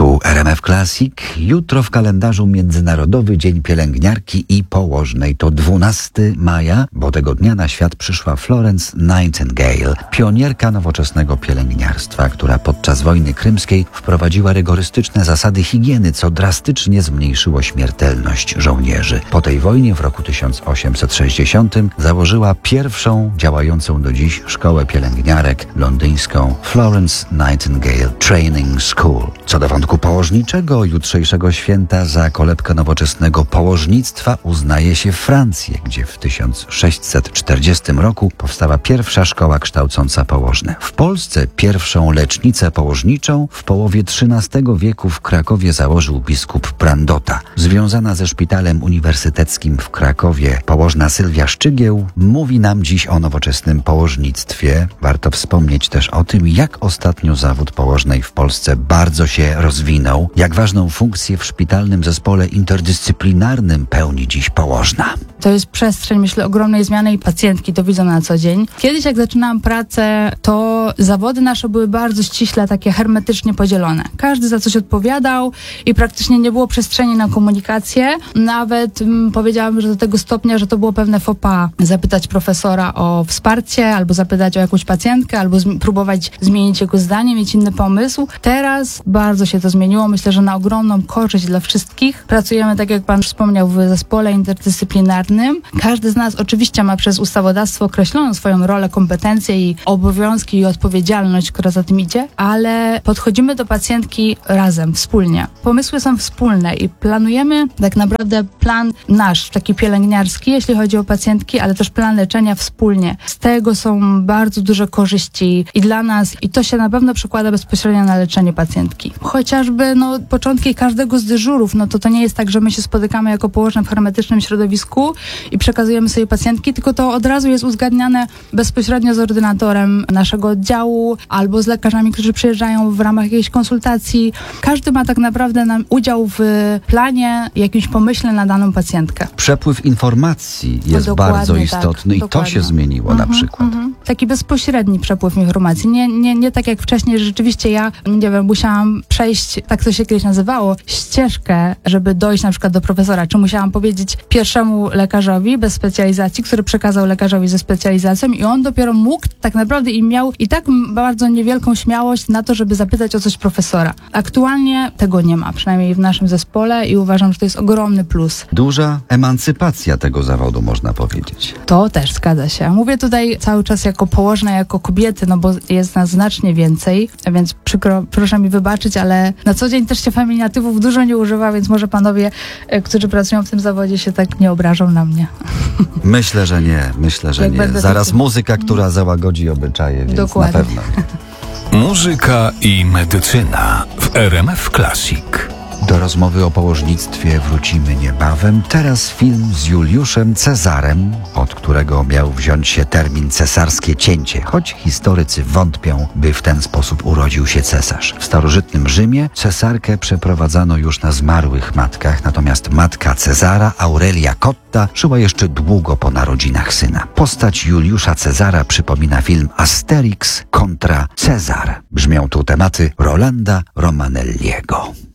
Tu RMF Classic. Jutro w kalendarzu Międzynarodowy Dzień Pielęgniarki i Położnej. To 12 maja, bo tego dnia na świat przyszła Florence Nightingale, pionierka nowoczesnego pielęgniarstwa, która podczas wojny krymskiej wprowadziła rygorystyczne zasady higieny, co drastycznie zmniejszyło śmiertelność żołnierzy. Po tej wojnie w roku 1860 założyła pierwszą działającą do dziś szkołę pielęgniarek, londyńską Florence Nightingale Training School. Co do wątku położniczego, jutrzejszego święta za kolebkę nowoczesnego położnictwa uznaje się Francję, gdzie w 1640 roku powstała pierwsza szkoła kształcąca położne. W Polsce pierwszą lecznicę położniczą w połowie XIII wieku w Krakowie założył biskup Prandota. Związana ze szpitalem uniwersyteckim w Krakowie położna Sylwia Szczygieł mówi nam dziś o nowoczesnym położnictwie. Warto wspomnieć też o tym, jak ostatnio zawód położnej w Polsce bardzo się rozwinął, jak ważną funkcję w szpitalnym zespole interdyscyplinarnym pełni dziś położna. To jest przestrzeń, myślę, ogromnej zmiany i pacjentki to widzą na co dzień. Kiedyś, jak zaczynałam pracę, to zawody nasze były bardzo ściśle, takie hermetycznie podzielone. Każdy za coś odpowiadał i praktycznie nie było przestrzeni na komunikację. Nawet powiedziałam, że do tego stopnia, że to było pewne faux pas. Zapytać profesora o wsparcie, albo zapytać o jakąś pacjentkę, albo próbować zmienić jego zdanie, mieć inny pomysł. Teraz bardzo się to zmieniło. Myślę, że na ogromną korzyść dla wszystkich. Pracujemy, tak jak pan wspomniał, w zespole interdyscyplinarnym. Każdy z nas oczywiście ma przez ustawodawstwo określoną swoją rolę, kompetencje i obowiązki i odpowiedzialność, która za tym idzie, ale podchodzimy do pacjentki razem, wspólnie. Pomysły są wspólne i planujemy tak naprawdę plan nasz, taki pielęgniarski, jeśli chodzi o pacjentki, ale też plan leczenia wspólnie. Z tego są bardzo duże korzyści i dla nas, i to się na pewno przekłada bezpośrednio na leczenie pacjentki. Chociażby początki każdego z dyżurów, to nie jest tak, że my się spotykamy jako położne w hermetycznym środowisku i przekazujemy sobie pacjentki, tylko to od razu jest uzgadniane bezpośrednio z ordynatorem naszego oddziału albo z lekarzami, którzy przyjeżdżają w ramach jakiejś konsultacji. Każdy ma tak naprawdę udział w planie, jakimś pomyśle na daną pacjentkę. Przepływ informacji jest bardzo istotny i to się zmieniło na przykład. Taki bezpośredni przepływ informacji. Nie tak jak wcześniej, że rzeczywiście ja, musiałam przejść, tak to się kiedyś nazywało, ścieżkę, żeby dojść na przykład do profesora. Czy musiałam powiedzieć pierwszemu lekarzowi bez specjalizacji, który przekazał lekarzowi ze specjalizacją i on dopiero mógł tak naprawdę i miał i tak bardzo niewielką śmiałość na to, żeby zapytać o coś profesora. Aktualnie tego nie ma, przynajmniej w naszym zespole i uważam, że to jest ogromny plus. Duża emancypacja tego zawodu, można powiedzieć. To też zgadza się. Mówię tutaj cały czas jako położna, jako kobiety, bo jest nas znacznie więcej, więc proszę mi wybaczyć, ale na co dzień też się feminatywów dużo nie używa, więc może panowie, którzy pracują w tym zawodzie, się tak nie obrażą na mnie. Myślę, że nie. Zaraz muzyka, która załagodzi obyczaje, więc dokładnie. Na pewno. Muzyka i medycyna w RMF Classic. Do rozmowy o położnictwie wrócimy niebawem. Teraz film z Juliuszem Cezarem, od którego miał wziąć się termin cesarskie cięcie, choć historycy wątpią, by w ten sposób urodził się cesarz. W starożytnym Rzymie cesarkę przeprowadzano już na zmarłych matkach, natomiast matka Cezara, Aurelia Cotta, żyła jeszcze długo po narodzinach syna. Postać Juliusza Cezara przypomina film Asterix kontra Cezar. Brzmią tu tematy Rolanda Romanelliego.